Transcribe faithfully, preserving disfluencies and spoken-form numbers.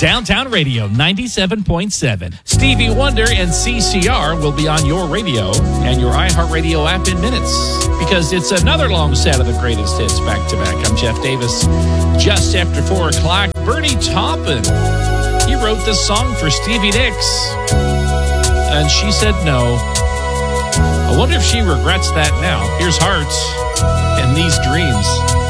Downtown Radio ninety-seven point seven. Stevie Wonder and C C R will be on your radio and your iHeartRadio app in minutes because it's another long set of the greatest hits back to back. I'm Jeff Davis. Just after four o'clock, Bernie Taupin. He wrote this song for Stevie Nicks, and she said no. I wonder if she regrets that now. Here's Hearts and These Dreams.